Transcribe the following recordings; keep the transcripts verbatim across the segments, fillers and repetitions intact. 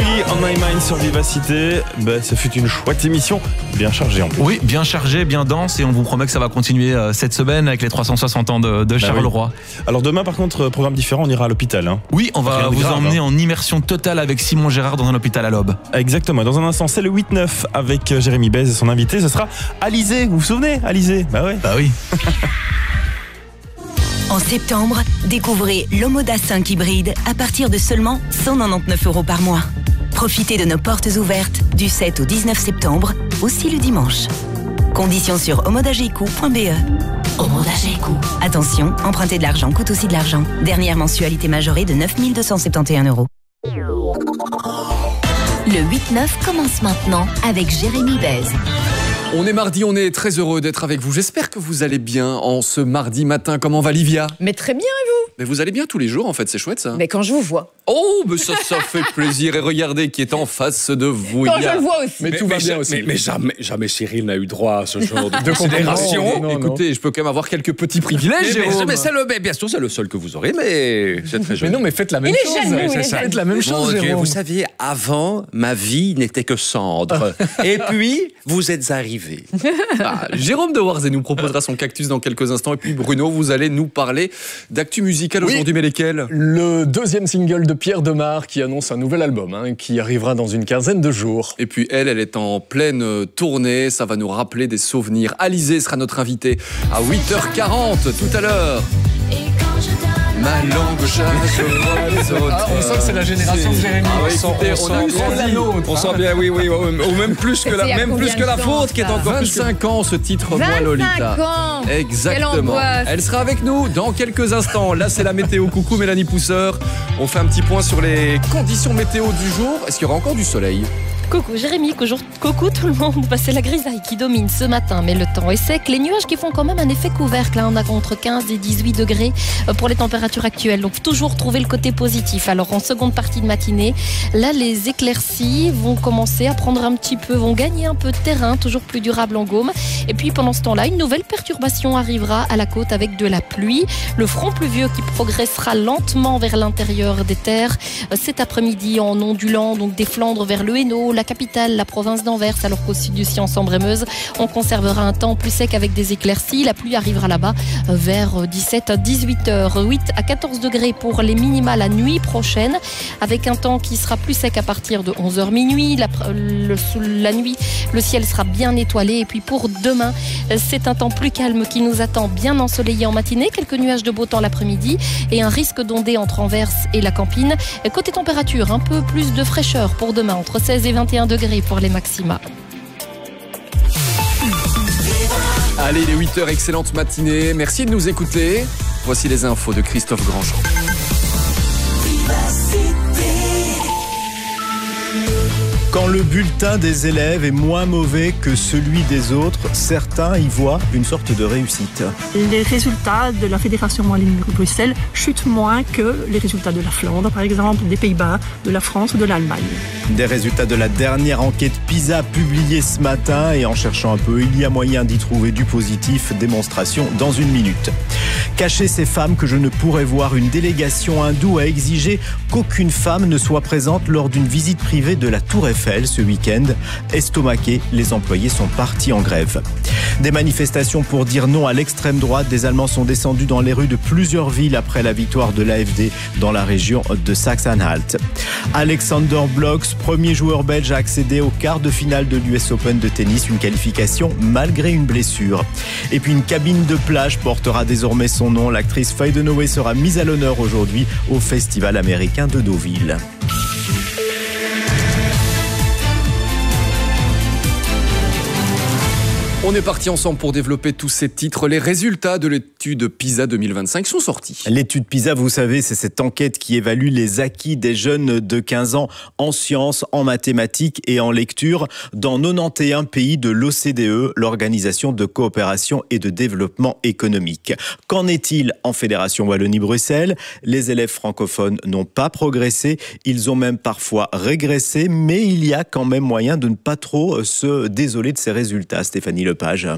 Oui, On My Mind sur Vivacité, ben, ça fut une chouette émission, bien chargée en plus. Oui, bien chargée, bien dense, et on vous promet que ça va continuer euh, cette semaine avec les trois cent soixante ans de, de Charleroi. Oui. Alors demain par contre, programme différent, on ira à l'hôpital. Hein. Oui, on va Rien vous grave, emmener hein. en immersion totale avec Simon Gérard dans un hôpital à l'Aube. Exactement, dans un instant, c'est le huit neuf avec Jérémy Bez et son invité, ce sera Alizé, vous vous souvenez Alizé? Bah ouais. Bah oui. En septembre, découvrez l'Omoda cinq hybride à partir de seulement cent quatre-vingt-dix-neuf euros par mois. Profitez de nos portes ouvertes du sept au dix-neuf septembre, aussi le dimanche. Conditions sur omodageco point b e. Omodageco. Attention, emprunter de l'argent coûte aussi de l'argent. Dernière mensualité majorée de neuf mille deux cent soixante et onze euros. Le huit neuf commence maintenant avec Jérémy Bez. On est mardi, on est très heureux d'être avec vous. J'espère que vous allez bien en ce mardi matin. Comment va Livia? Mais très bien, et vous? Mais vous allez bien tous les jours, en fait, c'est chouette ça. Mais quand je vous vois. Oh, mais ça, ça fait plaisir. Et regardez qui est en face de vous. Quand il y a... je le vois aussi. Mais, Mais tout va mais bien ja- aussi. mais- mais jamais, jamais Cyril n'a eu droit à ce genre de, de considération. Non, non, Écoutez, je peux quand même avoir quelques petits privilèges, Mais- mais- Jérôme. mais c'est le, mais bien sûr, c'est le seul que vous aurez, mais c'est très Mais joli. non, mais faites la même Il est chose. jaloux, il est C'est ça. jaloux. Faites la même Mon chose, Dieu, Jérôme. vous saviez, avant, ma vie n'était que cendre. Et puis, vous êtes arrivés. Ah, Jérôme de Warzé nous proposera son cactus dans quelques instants. Et puis Bruno, vous allez nous parler d'actu musicale Oui. aujourd'hui, mais lesquelles? Le deuxième single de Pierre Demar qui annonce un nouvel album hein, qui arrivera dans une quinzaine de jours. Et puis elle, elle est en pleine euh, tournée, ça va nous rappeler des souvenirs. Alizé sera notre invitée à huit heures quarante tout à l'heure. Ma langue chasse. Ah, on sent que c'est la génération de Jérémy. Ah ouais, On sent- écoutez, on on a sent bien la grandi. nôtre, On hein. sent bien, oui, oui, oui, ou même plus que C'était la, il y a même plus combien que la de temps, vôtre, qui est ça encore plus que- vingt-cinq ans ce titre, moi vingt-cinq Lolita. ans. Quelle Exactement. angoisse. Elle sera avec nous dans quelques instants. Là, c'est la météo. Coucou Mélanie Pousseur. On fait un petit point sur les conditions météo du jour. Est-ce qu'il y aura encore du soleil? Coucou Jérémy, coucou, coucou tout le monde. Bah, c'est la grisaille qui domine ce matin, mais le temps est sec. Les nuages qui font quand même un effet couvercle. Là, on a entre quinze et dix-huit degrés pour les températures actuelles. Donc, toujours trouver le côté positif. Alors, en seconde partie de matinée, là, les éclaircies vont commencer à prendre un petit peu, vont gagner un peu de terrain, toujours plus durable en Gaume. Et puis, pendant ce temps-là, une nouvelle perturbation arrivera à la côte avec de la pluie. Le front pluvieux qui progressera lentement vers l'intérieur des terres cet après-midi en ondulant, donc des Flandres vers le Hainaut, la capitale, la province d'Anvers, alors qu'au sud du Sion, Sambre-et-Meuse, on conservera un temps plus sec avec des éclaircies. La pluie arrivera là-bas vers dix-sept à dix-huit heures. huit à quatorze degrés pour les minimales la nuit prochaine, avec un temps qui sera plus sec à partir de onze heures minuit. La, le, la nuit, le ciel sera bien étoilé. Et puis pour demain, c'est un temps plus calme qui nous attend, bien ensoleillé en matinée, quelques nuages de beau temps l'après-midi et un risque d'ondée entre Anvers et la Campine. Côté température, un peu plus de fraîcheur pour demain, entre seize et vingt et un degrés pour les maxima. Allez, les huit heures, excellente matinée. Merci de nous écouter. Voici les infos de Christophe Grandjean. Quand le bulletin des élèves est moins mauvais que celui des autres, certains y voient une sorte de réussite. Les résultats de la Fédération Wallonie-Bruxelles chutent moins que les résultats de la Flandre, par exemple, des Pays-Bas, de la France ou de l'Allemagne. Des résultats de la dernière enquête PISA publiée ce matin, et en cherchant un peu, il y a moyen d'y trouver du positif. Démonstration dans une minute. Cacher ces femmes que je ne pourrais voir, une délégation hindoue a exigé qu'aucune femme ne soit présente lors d'une visite privée de la Tour Eiffel ce week-end. Estomaqués, les employés sont partis en grève. Des manifestations pour dire non à l'extrême droite. Des Allemands sont descendus dans les rues de plusieurs villes après la victoire de l'A F D dans la région de Saxe-Anhalt. Alexander Blocks, premier joueur belge à accéder au quart de finale de l'U S Open de tennis, une qualification malgré une blessure. Et puis une cabine de plage portera désormais son nom. L'actrice Faye Dunaway sera mise à l'honneur aujourd'hui au Festival américain de Deauville. On est parti ensemble pour développer tous ces titres. Les résultats de l'étude PISA deux mille vingt-cinq sont sortis. L'étude PISA, vous savez, c'est cette enquête qui évalue les acquis des jeunes de quinze ans en sciences, en mathématiques et en lecture dans quatre-vingt-onze pays de l'O C D E, l'Organisation de coopération et de développement économique. Qu'en est-il en Fédération Wallonie-Bruxelles? Les élèves francophones n'ont pas progressé, ils ont même parfois régressé, mais il y a quand même moyen de ne pas trop se désoler de ces résultats. Stéphanie Lepage.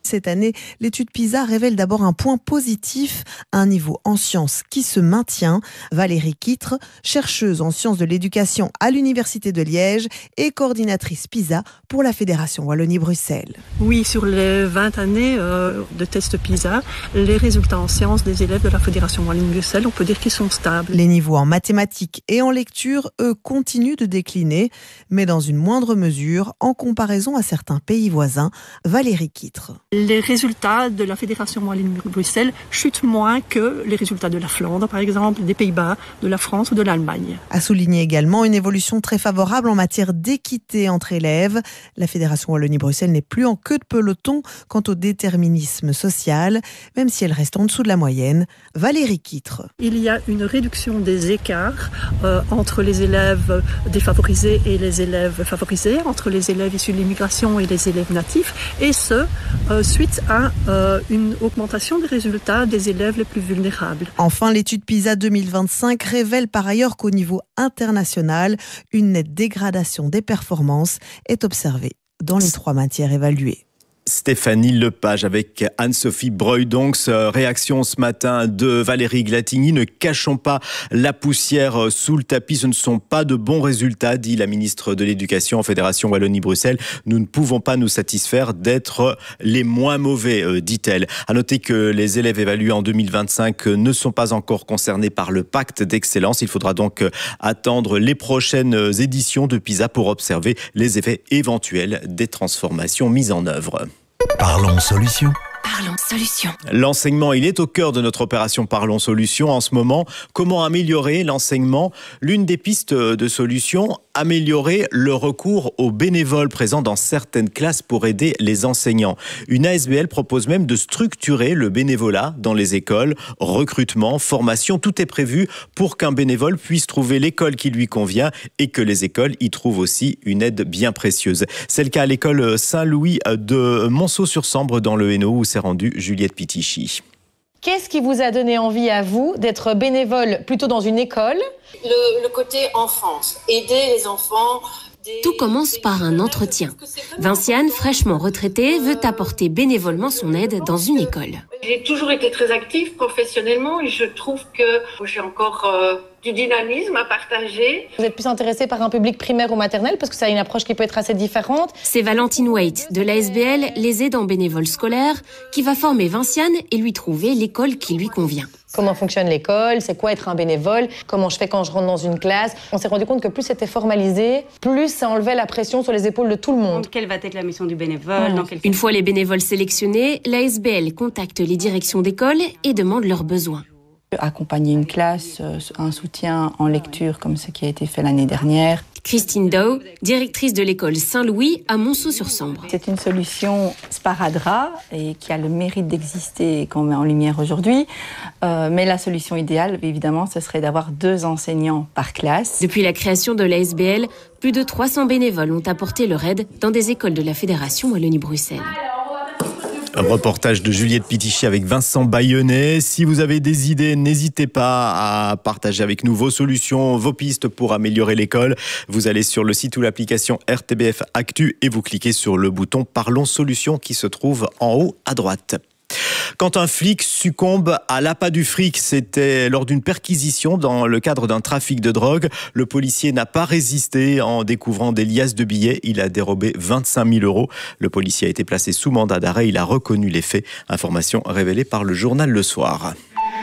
Cette année, l'étude PISA révèle d'abord un point positif, un niveau en sciences qui se maintient. Valérie Quitre, chercheuse en sciences de l'éducation à l'Université de Liège et coordinatrice PISA pour la Fédération Wallonie-Bruxelles. Oui, sur les vingt années euh, de tests PISA, les résultats en sciences des élèves de la Fédération Wallonie-Bruxelles, on peut dire qu'ils sont stables. Les niveaux en mathématiques et en lecture, eux, continuent de décliner, mais dans une moindre mesure en comparaison à certains pays voisins. Valérie Quitre. Les résultats de la Fédération Wallonie-Bruxelles chutent moins que les résultats de la Flandre, par exemple, des Pays-Bas, de la France ou de l'Allemagne. A souligné également une évolution très favorable en matière d'équité entre élèves. La Fédération Wallonie-Bruxelles n'est plus en queue de peloton quant au déterminisme social, même si elle reste en dessous de la moyenne. Valérie Quitre. Il y a une réduction des écarts euh, entre les élèves défavorisés et les élèves favorisés, entre les élèves issus de l'immigration et les élèves natifs, et ce, euh, suite à euh, une augmentation des résultats des élèves les plus vulnérables. Enfin, l'étude PISA deux mille vingt-cinq révèle par ailleurs qu'au niveau international, une nette dégradation des performances est observée dans les trois matières évaluées. Stéphanie Lepage avec Anne-Sophie Breudonx. Réaction ce matin de Valérie Glatigny. Ne cachons pas la poussière sous le tapis. Ce ne sont pas de bons résultats, dit la ministre de l'Éducation en Fédération Wallonie-Bruxelles. Nous ne pouvons pas nous satisfaire d'être les moins mauvais, dit-elle. À noter que les élèves évalués en deux mille vingt-cinq ne sont pas encore concernés par le pacte d'excellence. Il faudra donc attendre les prochaines éditions de PISA pour observer les effets éventuels des transformations mises en œuvre. Parlons solutions. Parlons solutions. L'enseignement, il est au cœur de notre opération Parlons solutions en ce moment. Comment améliorer l'enseignement ? L'une des pistes de solutions, améliorer le recours aux bénévoles présents dans certaines classes pour aider les enseignants. Une A S B L propose même de structurer le bénévolat dans les écoles. Recrutement, formation, tout est prévu pour qu'un bénévole puisse trouver l'école qui lui convient et que les écoles y trouvent aussi une aide bien précieuse. C'est le cas à l'école Saint-Louis de Monceau-sur-Sambre dans le Hainaut où s'est rendue Juliette Pitichy. Qu'est-ce qui vous a donné envie à vous d'être bénévole plutôt dans une école ? Le, le côté enfance, aider les enfants. Des... Tout commence par un entretien. Vinciane, fraîchement retraitée, veut apporter bénévolement son aide dans une école. J'ai toujours été très active professionnellement et je trouve que j'ai encore euh, du dynamisme à partager. Vous êtes plus intéressée par un public primaire ou maternel parce que ça a une approche qui peut être assez différente. C'est Valentine Waite de l'A S B L Les Aidants Bénévoles Scolaires qui va former Vinciane et lui trouver l'école qui lui convient. Comment fonctionne l'école, c'est quoi être un bénévole, comment je fais quand je rentre dans une classe. On s'est rendu compte que plus c'était formalisé, plus ça enlevait la pression sur les épaules de tout le monde. Quelle va être la mission du bénévole mmh. dans quel... Une fois les bénévoles sélectionnés, l'A S B L contacte les directions d'école et demande leurs besoins. Accompagner une classe, un soutien en lecture comme ce qui a été fait l'année dernière. Christine Dow, directrice de l'école Saint-Louis à Monceau-sur-Sambre. C'est une solution sparadrap et qui a le mérite d'exister et qu'on met en lumière aujourd'hui. Euh, mais la solution idéale, évidemment, ce serait d'avoir deux enseignants par classe. Depuis la création de l'A S B L, plus de trois cents bénévoles ont apporté leur aide dans des écoles de la Fédération Wallonie-Bruxelles. Un reportage de Juliette Pitichy avec Vincent Bayonnet. Si vous avez des idées, n'hésitez pas à partager avec nous vos solutions, vos pistes pour améliorer l'école. Vous allez sur le site ou l'application R T B F Actu et vous cliquez sur le bouton Parlons Solutions qui se trouve en haut à droite. Quand un flic succombe à l'appât du fric, c'était lors d'une perquisition dans le cadre d'un trafic de drogue. Le policier n'a pas résisté en découvrant des liasses de billets. Il a dérobé vingt-cinq mille euros. Le policier a été placé sous mandat d'arrêt. Il a reconnu les faits. Information révélée par le journal Le Soir.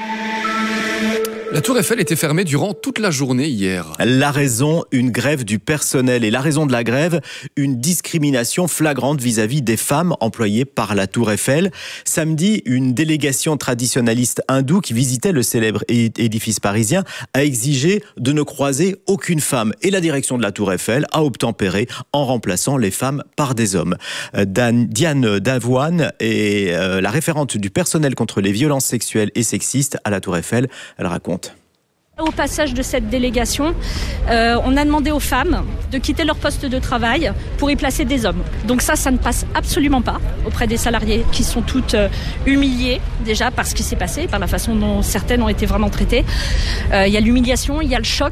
La Tour Eiffel était fermée durant toute la journée hier. La raison, une grève du personnel. Et la raison de la grève, une discrimination flagrante vis-à-vis des femmes employées par la Tour Eiffel. Samedi, une délégation traditionnaliste hindoue qui visitait le célèbre édifice parisien a exigé de ne croiser aucune femme. Et la direction de la Tour Eiffel a obtempéré en remplaçant les femmes par des hommes. Dan, Diane Davoine est euh, la référente du personnel contre les violences sexuelles et sexistes à la Tour Eiffel. Elle raconte. Au passage de cette délégation, euh, on a demandé aux femmes de quitter leur poste de travail pour y placer des hommes. Donc ça, ça ne passe absolument pas auprès des salariés qui sont toutes euh, humiliées déjà par ce qui s'est passé, par la façon dont certaines ont été vraiment traitées. Euh, il y a l'humiliation, il y a le choc.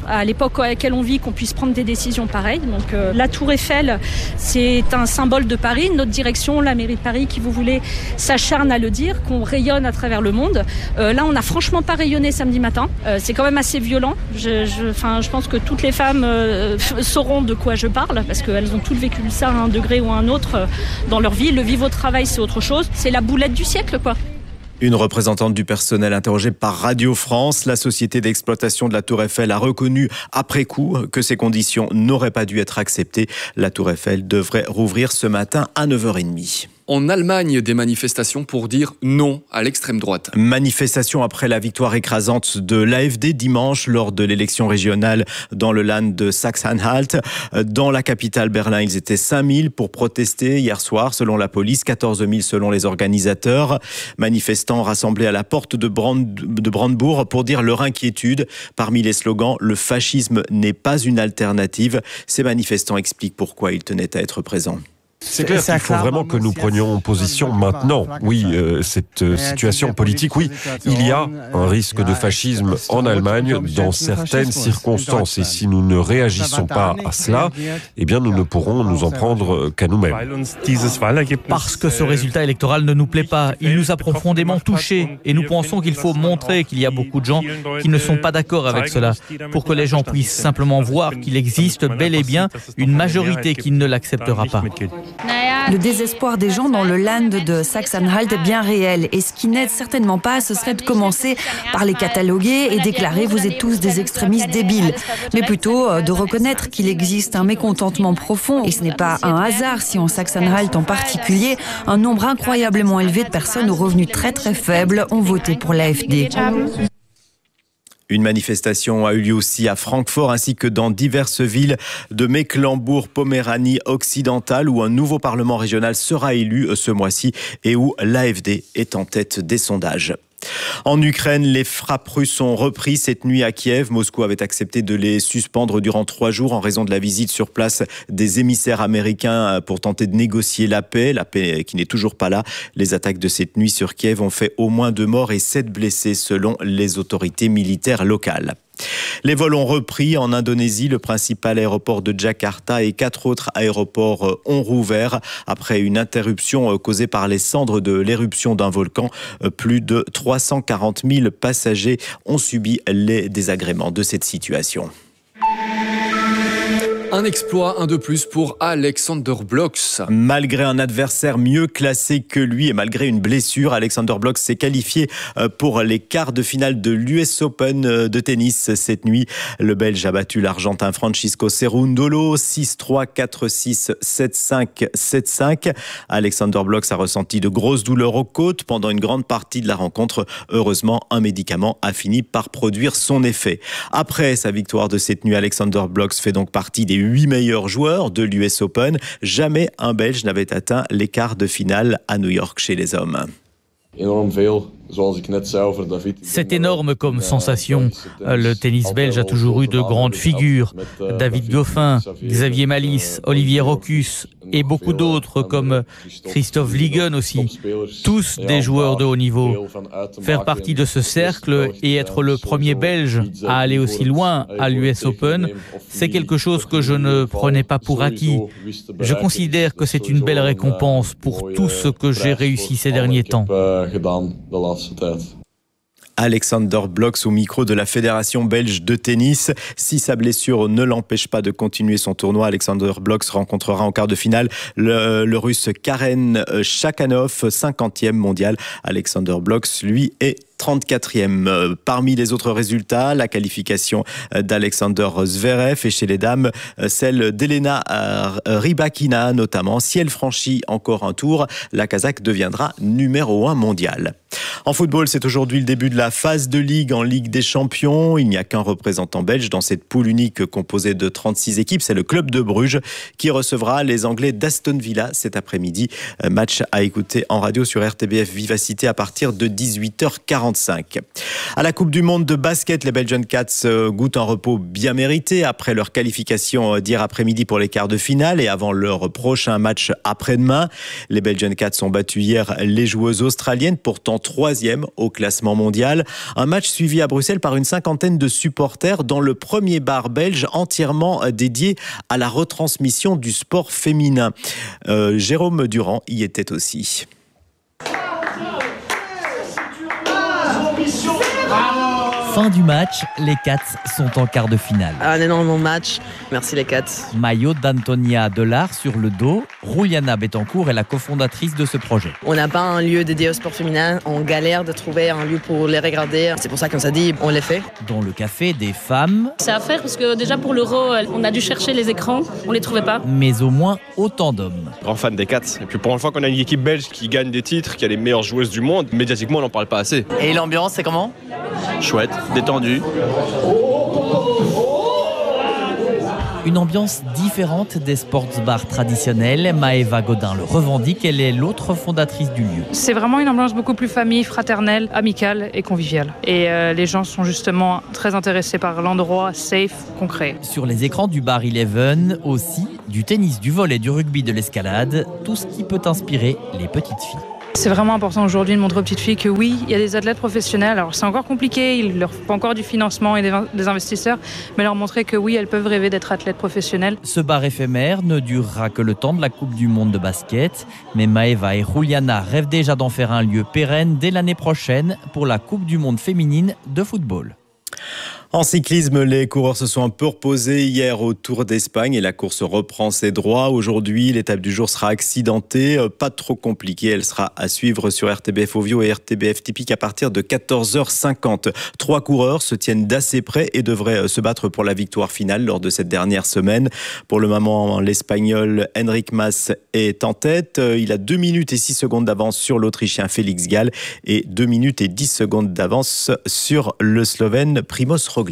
à l'époque à laquelle on vit qu'on puisse prendre des décisions pareilles. Donc euh, la Tour Eiffel, c'est un symbole de Paris. Notre direction, la mairie de Paris, qui vous voulez, s'acharne à le dire, qu'on rayonne à travers le monde. Euh, là, on n'a franchement pas rayonné samedi matin. Euh, c'est quand même assez violent. Je, je, enfin, je pense que toutes les femmes euh, sauront de quoi je parle, parce qu'elles ont toutes vécu ça à un degré ou à un autre euh, dans leur vie. Le vivre au travail, c'est autre chose. C'est la boulette du siècle, quoi. Une représentante du personnel interrogée par Radio France, la société d'exploitation de la Tour Eiffel a reconnu après coup que ces conditions n'auraient pas dû être acceptées. La Tour Eiffel devrait rouvrir ce matin à neuf heures trente. En Allemagne, des manifestations pour dire non à l'extrême droite. Manifestation après la victoire écrasante de l'A F D dimanche lors de l'élection régionale dans le Land de Sachsen-Anhalt. Dans la capitale Berlin, ils étaient cinq mille pour protester hier soir selon la police, quatorze mille selon les organisateurs. Manifestants rassemblés à la porte de, Brand- de Brandebourg pour dire leur inquiétude. Parmi les slogans, le fascisme n'est pas une alternative. Ces manifestants expliquent pourquoi ils tenaient à être présents. C'est clair qu'il faut vraiment que nous prenions position maintenant. Oui, euh, cette euh, situation politique, oui, il y a un risque de fascisme en Allemagne dans certaines circonstances. Et si nous ne réagissons pas à cela, eh bien nous ne pourrons nous en prendre qu'à nous-mêmes. Parce que ce résultat électoral ne nous plaît pas. Il nous a profondément touchés. Et nous pensons qu'il faut montrer qu'il y a beaucoup de gens qui ne sont pas d'accord avec cela, pour que les gens puissent simplement voir qu'il existe bel et bien une majorité qui ne l'acceptera pas. Le désespoir des gens dans le land de Sachsen-Anhalt est bien réel. Et ce qui n'aide certainement pas, ce serait de commencer par les cataloguer et déclarer « vous êtes tous des extrémistes débiles ». Mais plutôt de reconnaître qu'il existe un mécontentement profond. Et ce n'est pas un hasard si en Sachsen-Anhalt en particulier, un nombre incroyablement élevé de personnes aux revenus très très faibles ont voté pour l'A F D. Une manifestation a eu lieu aussi à Francfort ainsi que dans diverses villes de Mecklembourg-Poméranie occidentale où un nouveau parlement régional sera élu ce mois-ci et où l'A F D est en tête des sondages. En Ukraine, les frappes russes ont repris cette nuit à Kiev. Moscou avait accepté de les suspendre durant trois jours en raison de la visite sur place des émissaires américains pour tenter de négocier la paix. La paix qui n'est toujours pas là. Les attaques de cette nuit sur Kiev ont fait au moins deux morts et sept blessés selon les autorités militaires locales. Les vols ont repris en Indonésie. Le principal aéroport de Jakarta et quatre autres aéroports ont rouvert après une interruption causée par les cendres de l'éruption d'un volcan. Plus de trois cent quarante mille passagers ont subi les désagréments de cette situation. Un exploit, un de plus pour Alexander Blocks. Malgré un adversaire mieux classé que lui et malgré une blessure, Alexander Blocks s'est qualifié pour les quarts de finale de l'U S Open de tennis cette nuit. Le Belge a battu l'Argentin Francisco Cerundolo six trois, quatre six, sept cinq, sept cinq. Alexander Blocks a ressenti de grosses douleurs aux côtes pendant une grande partie de la rencontre. Heureusement, un médicament a fini par produire son effet. Après sa victoire de cette nuit, Alexander Blocks fait donc partie des huit meilleurs joueurs de l'U S Open. Jamais un Belge n'avait atteint les quarts de finale à New York chez les hommes. C'est énorme comme sensation. Le tennis belge a toujours eu de grandes figures. David Goffin, Xavier Malisse, Olivier Rochus et beaucoup d'autres comme Christophe Ligon aussi. Tous des joueurs de haut niveau. Faire partie de ce cercle et être le premier Belge à aller aussi loin à l'U S Open, c'est quelque chose que je ne prenais pas pour acquis. Je considère que c'est une belle récompense pour tout ce que j'ai réussi ces derniers temps. Alexander Blocks au micro de la Fédération belge de tennis. Si sa blessure ne l'empêche pas de continuer son tournoi, Alexander Blocks rencontrera en quart de finale le, le Russe Karen Khachanov, cinquantième mondial. Alexander Blocks, lui, est trente-quatrième. Parmi les autres résultats, la qualification d'Alexander Zverev et chez les dames, celle d'Elena Rybakina notamment. Si elle franchit encore un tour, la Kazakh deviendra numéro un mondial. En football, c'est aujourd'hui le début de la phase de Ligue en Ligue des Champions. Il n'y a qu'un représentant belge dans cette poule unique composée de trente-six équipes. C'est le club de Bruges qui recevra les Anglais d'Aston Villa cet après-midi. Match à écouter en radio sur R T B F Vivacité à partir de dix-huit heures quarante. quarante-cinq. À la Coupe du Monde de basket, les Belgian Cats goûtent un repos bien mérité après leur qualification d'hier après-midi pour les quarts de finale et avant leur prochain match après-demain. Les Belgian Cats ont battu hier les joueuses australiennes, pourtant troisième au classement mondial. Un match suivi à Bruxelles par une cinquantaine de supporters dans le premier bar belge entièrement dédié à la retransmission du sport féminin. Euh, Jérôme Durand y était aussi. Fin du match, les Cats sont en quart de finale. Un énorme match, merci les Cats. Maillot d'Antonia Delard sur le dos, Rouliana Bettencourt est la cofondatrice de ce projet. On n'a pas un lieu dédié au sport féminin, on galère de trouver un lieu pour les regarder. C'est pour ça qu'on s'est dit, on les fait. Dans le café des femmes. C'est à faire parce que déjà pour l'Euro, on a dû chercher les écrans, on les trouvait pas. Mais au moins autant d'hommes. Grand fan des Cats. Et puis pour une fois qu'on a une équipe belge qui gagne des titres, qui a les meilleures joueuses du monde, médiatiquement on n'en parle pas assez. Et l'ambiance c'est comment ? Chouette, détendu. Une ambiance différente des sports bars traditionnels. Maëva Godin le revendique, elle est l'autre fondatrice du lieu. C'est vraiment une ambiance beaucoup plus famille, fraternelle, amicale et conviviale. Et euh, les gens sont justement très intéressés par l'endroit safe qu'on crée. Sur les écrans du bar Eleven, aussi du tennis, du volley, du rugby, de l'escalade, tout ce qui peut inspirer les petites filles. C'est vraiment important aujourd'hui de montrer aux petites filles que oui, il y a des athlètes professionnels. Alors c'est encore compliqué, il leur faut encore du financement et des investisseurs, mais leur montrer que oui, elles peuvent rêver d'être athlètes professionnels. Ce bar éphémère ne durera que le temps de la Coupe du Monde de basket, mais Maëva et Rouliana rêvent déjà d'en faire un lieu pérenne dès l'année prochaine pour la Coupe du Monde féminine de football. En cyclisme, les coureurs se sont un peu reposés hier au Tour d'Espagne et la course reprend ses droits. Aujourd'hui, l'étape du jour sera accidentée, pas trop compliquée. Elle sera à suivre sur R T B F Ovio et R T B F Typique à partir de quatorze heures cinquante. Trois coureurs se tiennent d'assez près et devraient se battre pour la victoire finale lors de cette dernière semaine. Pour le moment, l'Espagnol Enric Mas est en tête. Il a deux minutes et six secondes d'avance sur l'Autrichien Félix Gall et deux minutes et dix secondes d'avance sur le Slovène Primoz Roglic.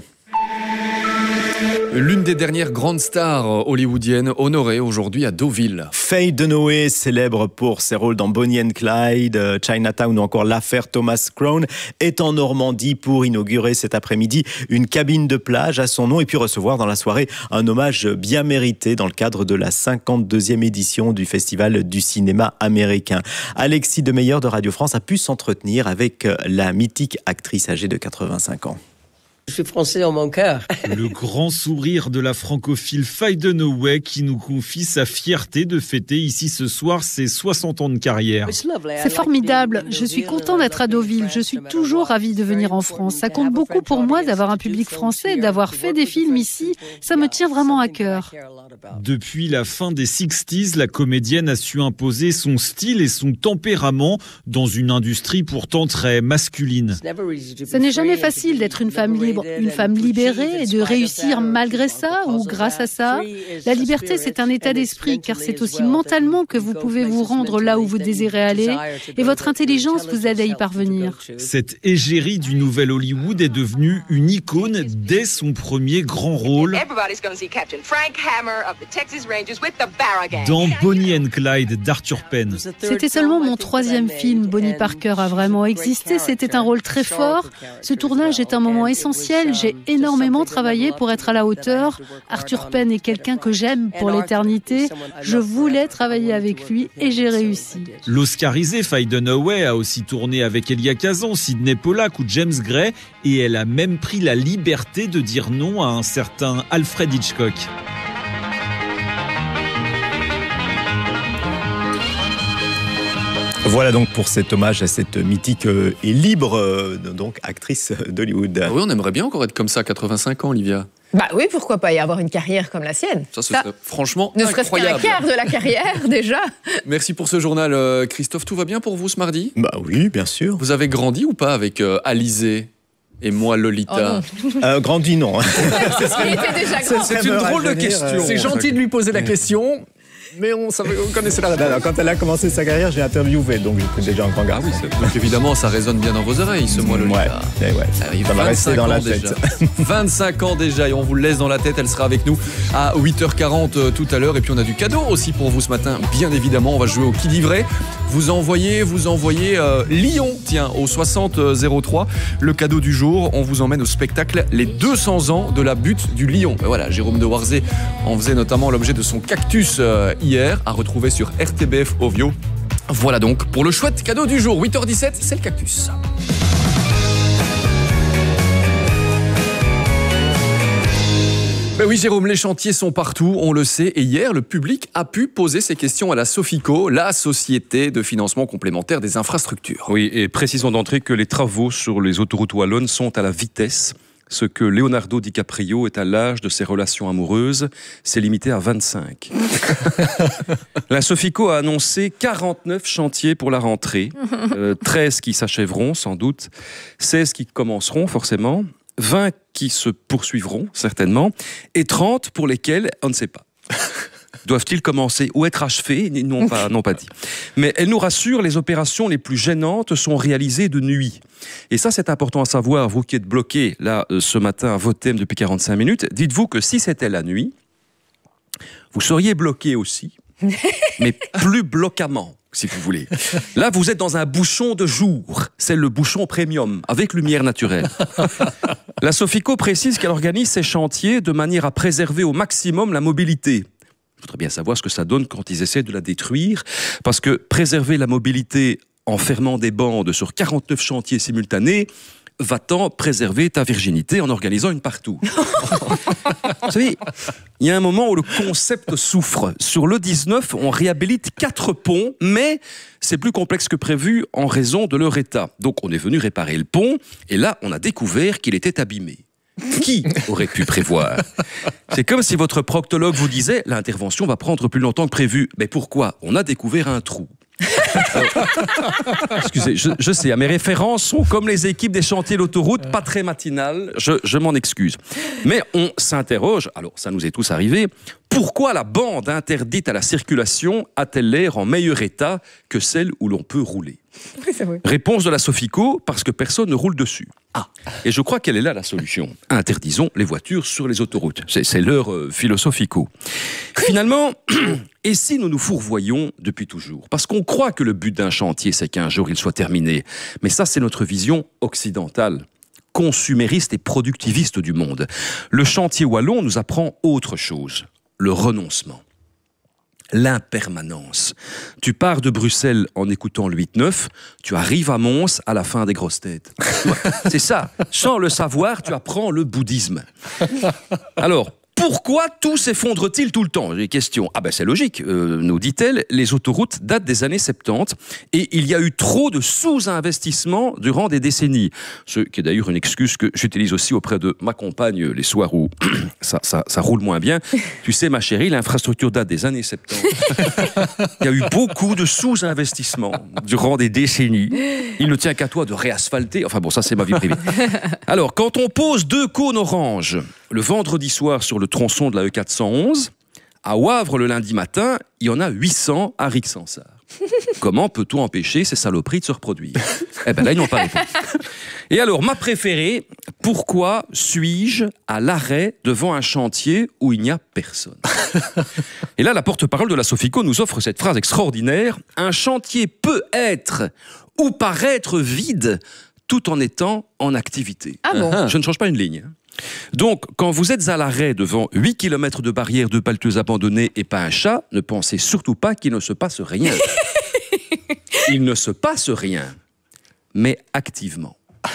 L'une des dernières grandes stars hollywoodiennes honorée aujourd'hui à Deauville. Faye Dunaway, célèbre pour ses rôles dans Bonnie and Clyde, Chinatown ou encore l'affaire Thomas Crown, est en Normandie pour inaugurer cet après-midi une cabine de plage à son nom et puis recevoir dans la soirée un hommage bien mérité dans le cadre de la cinquante-deuxième édition du Festival du cinéma américain. Alexis Demeyer de Radio France a pu s'entretenir avec la mythique actrice âgée de quatre-vingt-cinq ans. Je suis français dans mon cœur. Le grand sourire de la francophile Faye Dunaway qui nous confie sa fierté de fêter ici ce soir ses soixante ans de carrière. C'est formidable. Je suis content d'être à Deauville. Je suis toujours ravie de venir en France. Ça compte beaucoup pour moi d'avoir un public français, d'avoir fait des films ici. Ça me tient vraiment à cœur. Depuis la fin des sixties, la comédienne a su imposer son style et son tempérament dans une industrie pourtant très masculine. Ce n'est jamais facile d'être une femme libre. Une femme libérée et de réussir malgré ça ou grâce à ça. La liberté, c'est un état d'esprit car c'est aussi mentalement que vous pouvez vous rendre là où vous désirez aller et votre intelligence vous aide à y parvenir. Cette égérie du nouvel Hollywood est devenue une icône dès son premier grand rôle dans Bonnie and Clyde d'Arthur Penn. C'était seulement mon troisième film. Bonnie Parker a vraiment existé. C'était un rôle très fort. Ce tournage est un moment essentiel. J'ai énormément travaillé pour être à la hauteur. Arthur Penn est quelqu'un que j'aime pour l'éternité. Je voulais travailler avec lui et j'ai réussi. L'Oscarisée Faye Dunaway a aussi tourné avec Elia Kazan, Sidney Pollack ou James Gray et elle a même pris la liberté de dire non à un certain Alfred Hitchcock. Voilà donc pour cet hommage à cette mythique et libre donc actrice d'Hollywood. Ah oui, on aimerait bien encore être comme ça à quatre-vingt-cinq ans, Olivia. Bah oui, pourquoi pas y avoir une carrière comme la sienne. Ça, ce ça, serait franchement ne incroyable. Ne serait-ce qu'un quart de la carrière, déjà. Merci pour ce journal, Christophe. Tout va bien pour vous ce mardi ? Bah oui, bien sûr. Vous avez grandi ou pas avec euh, Alizée et moi, Lolita? Oh euh, grandi, non. Il était déjà grand. C'est une drôle de question. C'est gentil de lui poser la question. mais on, savait, on connaissait la réponse. Quand elle a commencé sa carrière, j'ai interviewé, donc j'étais déjà un grand garçon. Ah oui, donc évidemment, ça résonne bien dans vos oreilles, ce mois Lolita. Ouais, ouais. Il ça va rester dans la tête. vingt-cinq ans déjà, et on vous le laisse dans la tête. Elle sera avec nous à huit heures quarante euh, tout à l'heure. Et puis on a du cadeau aussi pour vous ce matin, bien évidemment. On va jouer au qui dit vrai. Vous envoyez, vous envoyez euh, Lyon, tiens, au soixante zéro trois. Le cadeau du jour, on vous emmène au spectacle Les deux cents ans de la butte du Lion. Et voilà, Jérôme de Warzé en faisait notamment l'objet de son cactus euh, hier, à retrouver sur R T B F Ovio. Voilà donc pour le chouette cadeau du jour. huit heures dix-sept, c'est le cactus. Ben oui, Jérôme, les chantiers sont partout, on le sait. Et hier, le public a pu poser ses questions à la Sofico, la société de financement complémentaire des infrastructures. Oui, et précisons d'entrée que les travaux sur les autoroutes wallonnes sont à la vitesse. Ce que Leonardo DiCaprio est à l'âge de ses relations amoureuses, c'est limité à vingt-cinq. La Sofico a annoncé quarante-neuf chantiers pour la rentrée, euh, treize qui s'achèveront sans doute, seize qui commenceront forcément, vingt qui se poursuivront certainement, et trente pour lesquels on ne sait pas. Doivent-ils commencer ou être achevés? Ils n'ont pas, n'ont pas dit. Mais elle nous rassure, les opérations les plus gênantes sont réalisées de nuit. Et ça, c'est important à savoir, vous qui êtes bloqués là ce matin à votre thème depuis quarante-cinq minutes, dites-vous que si c'était la nuit, vous seriez bloqués aussi, mais plus bloquamment, si vous voulez. Là, vous êtes dans un bouchon de jour. C'est le bouchon premium, avec lumière naturelle. La Sofico précise qu'elle organise ses chantiers de manière à préserver au maximum la mobilité. Il faudrait bien savoir ce que ça donne quand ils essaient de la détruire, parce que préserver la mobilité en fermant des bandes sur quarante-neuf chantiers simultanés, va-t-en préserver ta virginité en organisant une partout? Vous savez, il y a un moment où le concept souffre. Sur l'E dix-neuf, on réhabilite quatre ponts, mais c'est plus complexe que prévu en raison de leur état. Donc on est venu réparer le pont, et là, on a découvert qu'il était abîmé. Qui aurait pu prévoir? C'est comme si votre proctologue vous disait « l'intervention va prendre plus longtemps que prévu ». Mais pourquoi? On a découvert un trou. Alors, excusez, je, je sais, mes références sont comme les équipes des chantiers d'autoroute, pas très matinales, je, je m'en excuse. Mais on s'interroge, alors ça nous est tous arrivé, pourquoi la bande interdite à la circulation a-t-elle l'air en meilleur état que celle où l'on peut rouler? Oui, c'est vrai. Réponse de la Sofico, parce que personne ne roule dessus. Ah. Et je crois qu'elle est là la solution. Interdisons les voitures sur les autoroutes. C'est, c'est leur euh, philosophico. Finalement, et si nous nous fourvoyons depuis toujours? Parce qu'on croit que le but d'un chantier, c'est qu'un jour il soit terminé. Mais ça, c'est notre vision occidentale, consumériste et productiviste du monde. Le chantier wallon nous apprend autre chose. Le renoncement. L'impermanence. Tu pars de Bruxelles en écoutant le huit neuf, tu arrives à Mons à la fin des grosses têtes. C'est ça. Sans le savoir, tu apprends le bouddhisme. Alors, pourquoi tout s'effondre-t-il tout le temps? J'ai question. Ah ben c'est logique, euh, nous dit-elle, les autoroutes datent des années soixante-dix et il y a eu trop de sous-investissement durant des décennies. Ce qui est d'ailleurs une excuse que j'utilise aussi auprès de ma compagne les soirs où ça, ça, ça roule moins bien. Tu sais ma chérie, l'infrastructure date des années soixante-dix. Il y a eu beaucoup de sous-investissement durant des décennies. Il ne tient qu'à toi de réasphalter. Enfin bon, ça c'est ma vie privée. Alors, quand on pose deux cônes oranges le vendredi soir sur le tronçon de la E quatre cent onze, à Wavre le lundi matin, il y en a huit cents à Rixensart. Comment peut-on empêcher ces saloperies de se reproduire? Eh bien là, ils n'ont pas répondu. Et alors, ma préférée, pourquoi suis-je à l'arrêt devant un chantier où il n'y a personne? Et là, la porte-parole de la Sofico nous offre cette phrase extraordinaire. Un chantier peut être ou paraître vide tout en étant en activité. Ah bon? Je ne change pas une ligne. Donc, quand vous êtes à l'arrêt devant huit kilomètres de barrières de pelleteuses abandonnées et pas un chat, ne pensez surtout pas qu'il ne se passe rien. Il ne se passe rien, mais activement.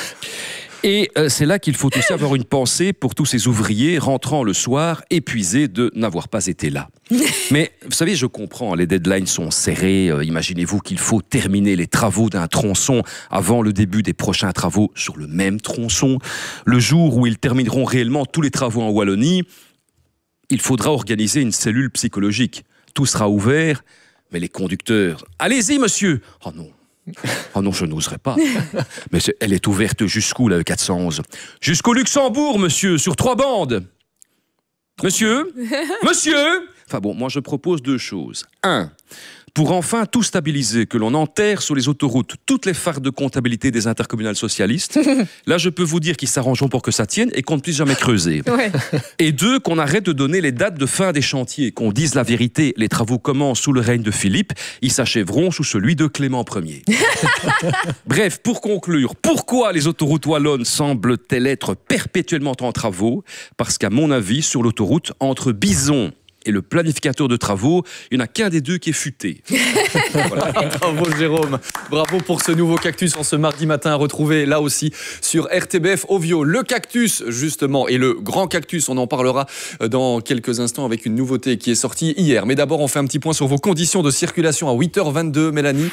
Et euh, c'est là qu'il faut aussi avoir une pensée pour tous ces ouvriers rentrant le soir épuisés de n'avoir pas été là. Mais vous savez, je comprends, les deadlines sont serrées. Euh, imaginez-vous qu'il faut terminer les travaux d'un tronçon avant le début des prochains travaux sur le même tronçon. Le jour où ils termineront réellement tous les travaux en Wallonie, il faudra organiser une cellule psychologique. Tout sera ouvert, mais les conducteurs... Allez-y, monsieur! Oh non. Oh non, je n'oserais pas. Mais c'est, elle est ouverte jusqu'où, la E quatre cent onze? Jusqu'au Luxembourg, monsieur, sur trois bandes. Monsieur? Monsieur? Enfin bon, moi je propose deux choses. Un, pour enfin tout stabiliser, que l'on enterre sur les autoroutes toutes les phares de comptabilité des intercommunales socialistes. Là, je peux vous dire qu'ils s'arrangeront pour que ça tienne et qu'on ne puisse jamais creuser. Ouais. Et deux, qu'on arrête de donner les dates de fin des chantiers, qu'on dise la vérité. Les travaux commencent sous le règne de Philippe, ils s'achèveront sous celui de Clément Ier. Bref, pour conclure, pourquoi les autoroutes wallonnes semblent-elles être perpétuellement en travaux? Parce qu'à mon avis, sur l'autoroute, entre Bison et le planificateur de travaux, il n'y en a qu'un des deux qui est futé. Voilà. Bravo Jérôme, bravo pour ce nouveau cactus en ce mardi matin à retrouver là aussi sur R T B F Ovio. Le cactus justement et le grand cactus, on en parlera dans quelques instants avec une nouveauté qui est sortie hier. Mais d'abord on fait un petit point sur vos conditions de circulation à huit heures vingt-deux, Mélanie.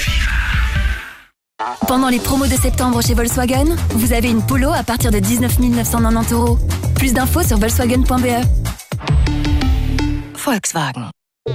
Pendant les promos de septembre chez Volkswagen, vous avez une Polo à partir de dix-neuf mille neuf cent quatre-vingt-dix euros. Plus d'infos sur volkswagen point b e. Volkswagen.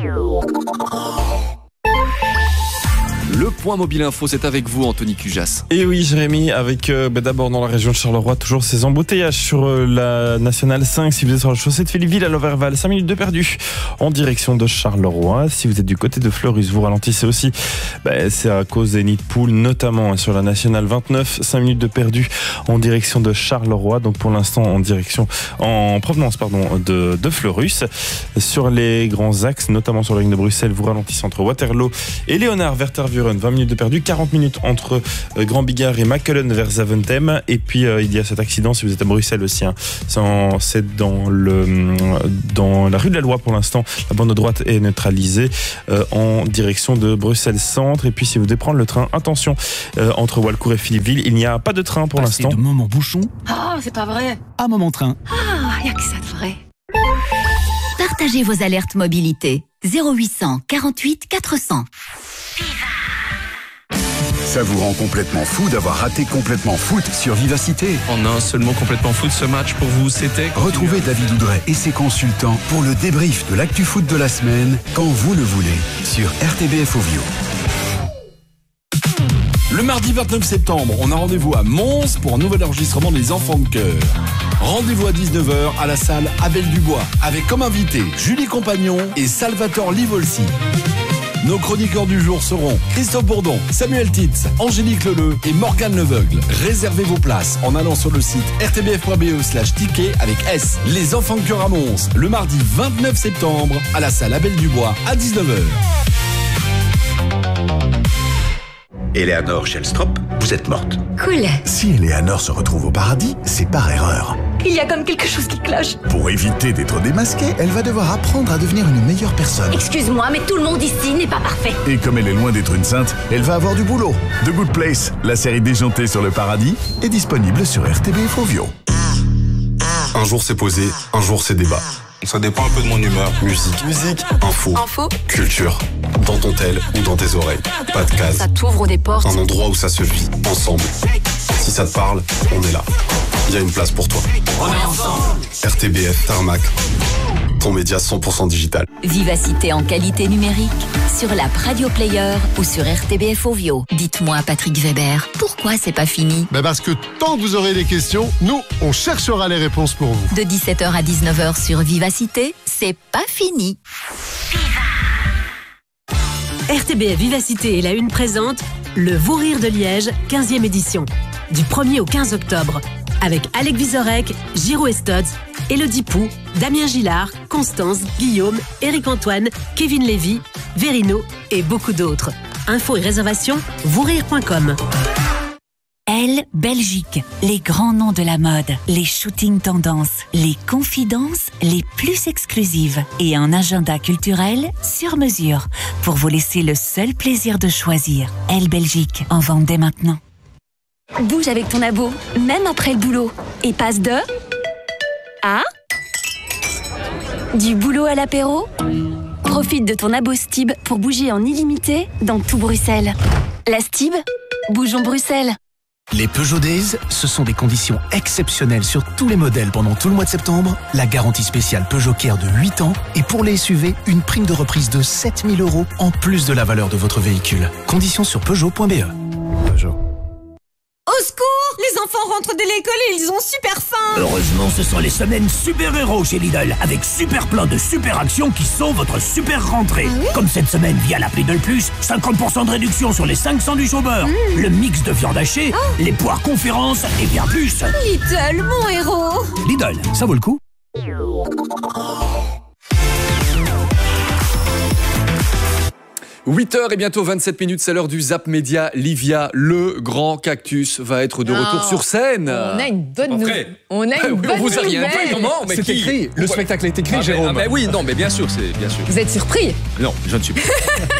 Le point mobile info, c'est avec vous, Anthony Cujas. Et oui, Jérémy, avec euh, bah, d'abord dans la région de Charleroi, toujours ces embouteillages sur euh, la nationale cinq. Si vous êtes sur la chaussée de Philippeville à Loverval, cinq minutes de perdu en direction de Charleroi. Si vous êtes du côté de Fleurus, vous ralentissez aussi. Bah, c'est à cause des nids de poules, notamment hein, sur la nationale vingt-neuf, cinq minutes de perdu en direction de Charleroi. Donc pour l'instant en direction, en provenance pardon, de, de Fleurus. Sur les grands axes, notamment sur la ligne de Bruxelles, vous ralentissez entre Waterloo et Léonard vers Tervuren. vingt minutes de perdu, quarante minutes entre euh, Grand Bigard et Machelen vers Zaventem. Et puis euh, il y a cet accident si vous êtes à Bruxelles aussi. Hein. C'est dans, le, dans la rue de la Loi pour l'instant. La bande de droite est neutralisée euh, en direction de Bruxelles Centre. Et puis si vous devez prendre le train, attention, euh, entre Walcourt et Philippeville, il n'y a pas de train pour Passer l'instant. de moment bouchon Ah, oh, c'est pas vrai. à moment train. Ah, il n'y a que ça de vrai. Partagez vos alertes mobilité. zéro huit cent quarante-huit quatre cents. Ça vous rend complètement fou d'avoir raté Complètement Foot sur Vivacité. En un seul mot, Complètement Foot, ce match pour vous, c'était... Retrouvez David Oudret et ses consultants pour le débrief de l'actu foot de la semaine, quand vous le voulez, sur R T B F Ovio. Le mardi vingt-neuf septembre, on a rendez-vous à Mons pour un nouvel enregistrement des Enfants de Cœur. Rendez-vous à dix-neuf heures à la salle Abel Dubois, avec comme invité Julie Compagnon et Salvatore Livolsi. Nos chroniqueurs du jour seront Christophe Bourdon, Samuel Titz, Angélique Leleu et Morgane Leveugle. Réservez vos places en allant sur le site r t b f point b e slash ticket avec S. Les Enfants de Cœur à Mons, le mardi vingt-neuf septembre à la salle Abel Dubois à dix-neuf heures. Eleanor Shellstrop, vous êtes morte. Cool. Si Eleanor se retrouve au paradis, c'est par erreur. Il y a comme quelque chose qui cloche. Pour éviter d'être démasquée, elle va devoir apprendre à devenir une meilleure personne. Excuse-moi, mais tout le monde ici n'est pas parfait. Et comme elle est loin d'être une sainte, elle va avoir du boulot. The Good Place, la série déjantée sur le paradis, est disponible sur R T B F Ovio. Un jour c'est posé, un jour c'est débat. Ça dépend un peu de mon humeur. Musique, musique, info, Info. culture. Dans ton tel ou dans tes oreilles. Pas de case. Ça t'ouvre des portes. Un endroit où ça se vit, ensemble. Si ça te parle, on est là. Il y a une place pour toi. On est ensemble. R T B F, Tarmac. Ton média cent pour cent digital. Vivacité en qualité numérique sur l'app Radio Player ou sur R T B F Ovio. Dites-moi, Patrick Weber, pourquoi c'est pas fini? Ben parce que tant que vous aurez des questions, nous, on cherchera les réponses pour vous. De dix-sept heures à dix-neuf heures sur Vivacité, c'est pas fini. R T B F Vivacité et la Une présente le Vous Rire de Liège, quinzième édition. Du premier au quinze octobre. Avec Alec Vizorek, Giro Estotz, Elodie Pou, Damien Gillard, Constance, Guillaume, Éric Antoine, Kevin Lévy, Verino et beaucoup d'autres. Infos et réservations, vousrire point com. Elle, Belgique, les grands noms de la mode, les shootings tendances, les confidences les plus exclusives et un agenda culturel sur mesure pour vous laisser le seul plaisir de choisir. Elle, Belgique, en vente dès maintenant. Bouge avec ton abo, même après le boulot, et passe de... à... du boulot à l'apéro. Profite de ton abo Stib pour bouger en illimité dans tout Bruxelles. La Stib, bougeons Bruxelles. Les Peugeot Days, ce sont des conditions exceptionnelles sur tous les modèles pendant tout le mois de septembre, la garantie spéciale Peugeot Care de huit ans et pour les S U V, une prime de reprise de sept mille euros en plus de la valeur de votre véhicule. Conditions sur peugeot point b e. Peugeot. Au secours! Les enfants rentrent de l'école et ils ont super faim. Heureusement, ce sont les semaines super-héros chez Lidl, avec super plein de super actions qui sauvent votre super rentrée. Ah oui? Comme cette semaine via l'appli Lidl Plus, cinquante pour cent de réduction sur les cinq sandwichs au beurre, mmh. le mix de viande hachée, oh. les poires conférences et bien plus. Lidl, mon héros. Lidl, ça vaut le coup. huit heures et bientôt vingt-sept minutes, c'est l'heure du Zap Média. Livia, le grand cactus, va être de non. retour sur scène. On a une bonne nouvelle. On a une on bonne vous a rien nouvelle. dit. Comment? Mais c'est qui? écrit. Le spectacle est écrit, ah, Jérôme. Mais, ah, mais oui, non, mais bien sûr, c'est bien sûr. Vous êtes surpris? Non, je ne suis pas.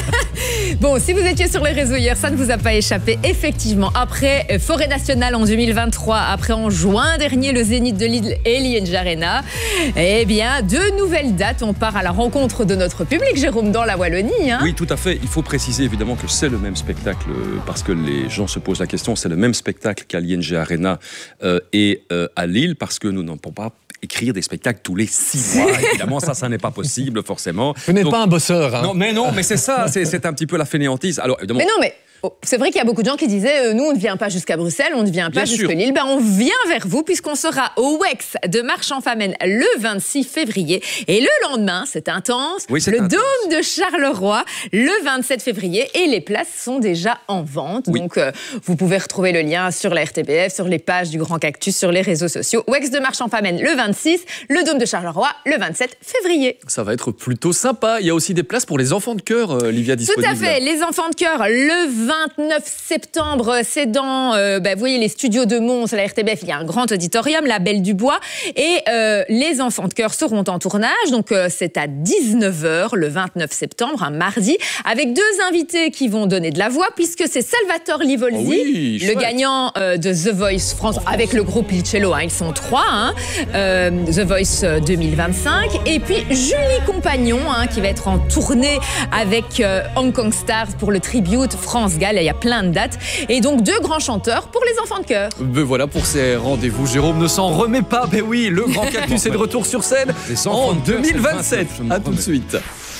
Bon, si vous étiez sur les réseaux hier, ça ne vous a pas échappé. Effectivement, après Forêt Nationale en deux mille vingt-trois, après en juin dernier, le Zénith de Lille et l'I N G Arena, eh bien, deux nouvelles dates. On part à la rencontre de notre public, Jérôme, dans la Wallonie. Hein. Oui, tout à fait. Il faut préciser évidemment que c'est le même spectacle, parce que les gens se posent la question, c'est le même spectacle qu'à l'I N G Arena euh, et euh, à Lille, parce que nous n'en pouvons pas écrire des spectacles tous les six mois. Évidemment, ça, ça n'est pas possible, forcément. Vous n'êtes Donc, pas un bosseur. Hein. Non, mais non, mais c'est ça, c'est, c'est un petit peu la fainéantise. Alors, évidemment, mais non, mais... Oh, c'est vrai qu'il y a beaucoup de gens qui disaient euh, nous on ne vient pas jusqu'à Bruxelles, on ne vient pas jusqu'à Lille. Ben, on vient vers vous puisqu'on sera au W E X de Marchand-Famenne le vingt-six février et le lendemain, c'est intense, oui, c'est le intense. Dôme de Charleroi le vingt-sept février et les places sont déjà en vente. Oui. Donc euh, vous pouvez retrouver le lien sur la R T B F, sur les pages du Grand Cactus, sur les réseaux sociaux. W E X de Marchand-Famenne le vingt-six, le Dôme de Charleroi le vingt-sept février. Ça va être plutôt sympa. Il y a aussi des places pour les enfants de cœur, euh, Livia, disponibles. Tout à fait, les enfants de cœur le vingt-neuf septembre, c'est dans, euh, bah, vous voyez, les studios de Mons, à la R T B F, il y a un grand auditorium, la Belle du Bois, et euh, les enfants de cœur seront en tournage, donc euh, c'est à dix-neuf heures, le vingt-neuf septembre, un mardi, avec deux invités qui vont donner de la voix, puisque c'est Salvatore Livolsi, oh oui, le gagnant euh, de The Voice France, avec le groupe Licello, hein, ils sont trois, hein, euh, The Voice deux mille vingt-cinq, et puis Julie Compagnon, hein, qui va être en tournée avec euh, Hong Kong Stars pour le tribute France-Galles, il y a plein de dates, et donc deux grands chanteurs pour les enfants de cœur. Ben voilà pour ces rendez-vous. Jérôme ne s'en remet pas. Ben oui, le Grand Cactus est de retour sur scène en deux mille vingt-sept. À tout de suite.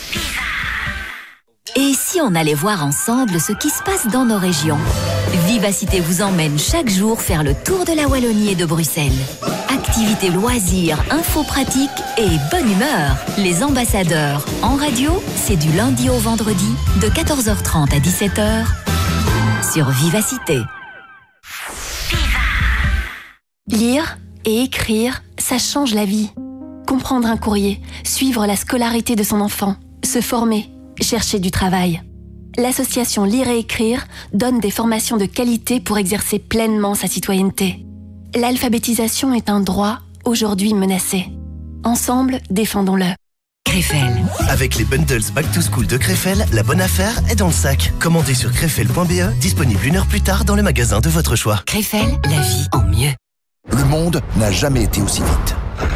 Et si on allait voir ensemble ce qui se passe dans nos régions? Vivacité vous emmène chaque jour faire le tour de la Wallonie et de Bruxelles. Activités, loisirs, infos pratiques et bonne humeur. Les ambassadeurs en radio, c'est du lundi au vendredi de quatorze heures trente à dix-sept heures sur Vivacité. Lire et écrire, ça change la vie. Comprendre un courrier, suivre la scolarité de son enfant, se former, chercher du travail. L'association Lire et Écrire donne des formations de qualité pour exercer pleinement sa citoyenneté. L'alphabétisation est un droit aujourd'hui menacé. Ensemble, défendons-le. Crefel. Avec les bundles Back to School de Crefel, la bonne affaire est dans le sac. Commandez sur crefel point b e, disponible une heure plus tard dans le magasin de votre choix. Crefel, la vie en mieux. Le monde n'a jamais été aussi vite.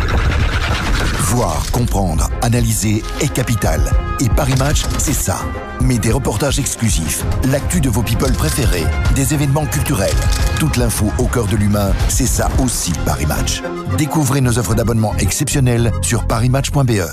Voir, comprendre, analyser est capital. Et Paris Match, c'est ça. Mais des reportages exclusifs, l'actu de vos people préférés, des événements culturels, toute l'info au cœur de l'humain, c'est ça aussi Paris Match. Découvrez nos offres d'abonnement exceptionnelles sur paris match point b e.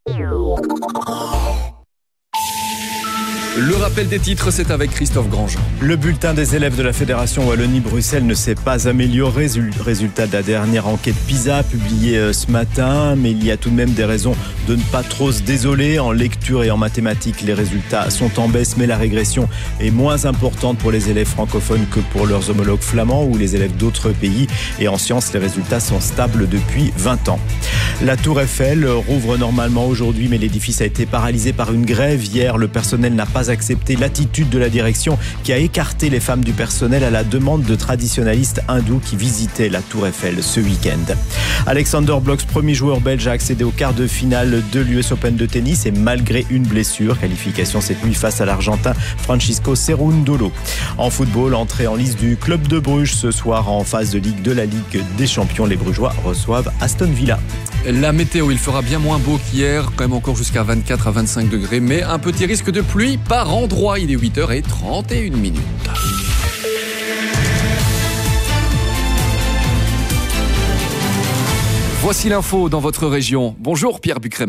Le rappel des titres, c'est avec Christophe Grandjean. Le bulletin des élèves de la Fédération Wallonie-Bruxelles ne s'est pas amélioré. Résultat de la dernière enquête PISA publiée ce matin. Mais il y a tout de même des raisons de ne pas trop se désoler. En lecture et en mathématiques, les résultats sont en baisse, mais la régression est moins importante pour les élèves francophones que pour leurs homologues flamands ou les élèves d'autres pays. Et en sciences, les résultats sont stables depuis vingt ans. La Tour Eiffel rouvre normalement aujourd'hui, mais l'édifice a été paralysé par une grève. Hier, le personnel n'a pas accepté l'attitude de la direction qui a écarté les femmes du personnel à la demande de traditionalistes hindous qui visitaient la Tour Eiffel ce week-end. Alexander Blocks, premier joueur belge, a accédé au quart de finale de l'U S Open de tennis et malgré une blessure, qualification cette nuit face à l'Argentin Francisco Cerundolo. En football, entrée en liste du club de Bruges ce soir en phase de Ligue de la Ligue des Champions. Les Brugeois reçoivent Aston Villa. La météo, il fera bien moins beau qu'hier, quand même encore jusqu'à vingt-quatre à vingt-cinq degrés, mais un petit risque de pluie par endroit. Il est huit heures trente et une minutes. Voici l'info dans votre région. Bonjour Pierre Bucrémer.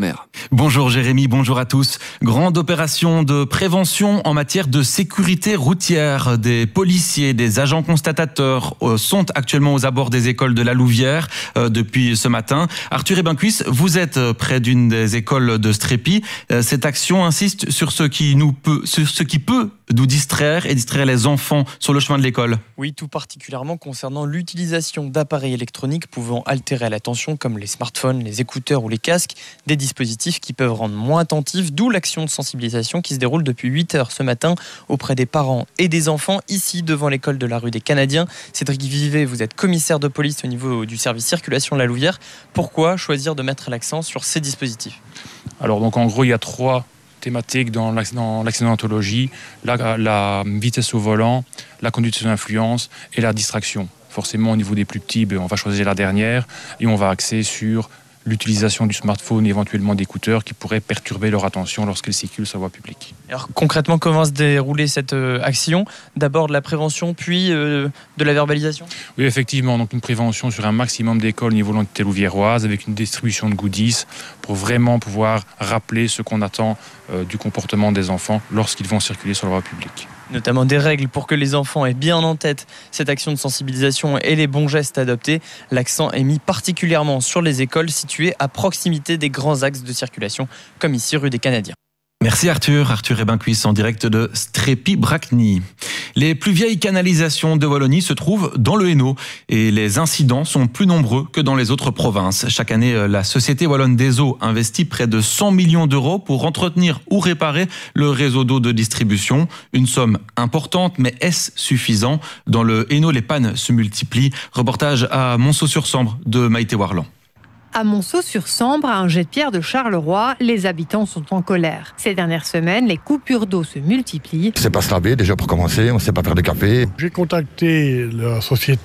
Bonjour Jérémy, bonjour à tous. Grande opération de prévention en matière de sécurité routière. Des policiers, des agents constatateurs sont actuellement aux abords des écoles de la Louvière euh, depuis ce matin. Arthur Ebencuis, vous êtes près d'une des écoles de Strépy. Euh, cette action insiste sur ce qui nous peut, sur ce qui peut nous distraire et distraire les enfants sur le chemin de l'école. Oui, tout particulièrement concernant l'utilisation d'appareils électroniques pouvant altérer l'attention comme les smartphones, les écouteurs ou les casques, des dispositifs qui peuvent rendre moins attentifs, d'où l'action de sensibilisation qui se déroule depuis huit heures ce matin auprès des parents et des enfants, ici devant l'école de la rue des Canadiens. Cédric Vivet, vous êtes commissaire de police au niveau du service circulation de la Louvière. Pourquoi choisir de mettre l'accent sur ces dispositifs ? Alors donc en gros, il y a trois thématiques dans l'accidentologie, la, la vitesse au volant, la conduite sous influence et la distraction. Forcément, au niveau des plus petits, on va choisir la dernière et on va axer sur l'utilisation du smartphone et éventuellement d'écouteurs qui pourraient perturber leur attention lorsqu'ils circulent sur la voie publique. Alors concrètement, comment va se dérouler cette euh, action ? D'abord de la prévention, puis euh, de la verbalisation ? Oui, effectivement, donc une prévention sur un maximum d'écoles au niveau de l'entité louviéroise avec une distribution de goodies pour vraiment pouvoir rappeler ce qu'on attend euh, du comportement des enfants lorsqu'ils vont circuler sur la voie publique. Notamment des règles pour que les enfants aient bien en tête cette action de sensibilisation et les bons gestes adoptés. L'accent est mis particulièrement sur les écoles situées à proximité des grands axes de circulation, comme ici rue des Canadiens. Merci Arthur, Arthur Ebencuis en direct de Strépy-Bracny. Les plus vieilles canalisations de Wallonie se trouvent dans le Hainaut et les incidents sont plus nombreux que dans les autres provinces. Chaque année, la Société Wallonne des Eaux investit près de cent millions d'euros pour entretenir ou réparer le réseau d'eau de distribution. Une somme importante, mais est-ce suffisant ? Dans le Hainaut, les pannes se multiplient. Reportage à Monceau-sur-Sambre de Maïté Warland. À Monceau-sur-Sambre, à un jet de pierre de Charleroi, les habitants sont en colère. Ces dernières semaines, les coupures d'eau se multiplient. On ne sait pas se laver, déjà pour commencer, on ne sait pas faire de café. J'ai contacté la société